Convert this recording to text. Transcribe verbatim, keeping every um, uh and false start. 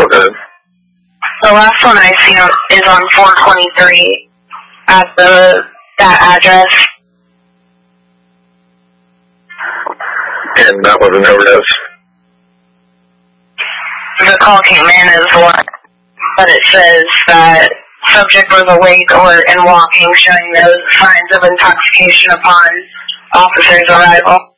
Okay. The last one I see is on four twenty-three at the that address. And that was an overdose? The call came in as one, but it says that subject was awake, alert, and walking, showing no signs of intoxication upon officer's arrival.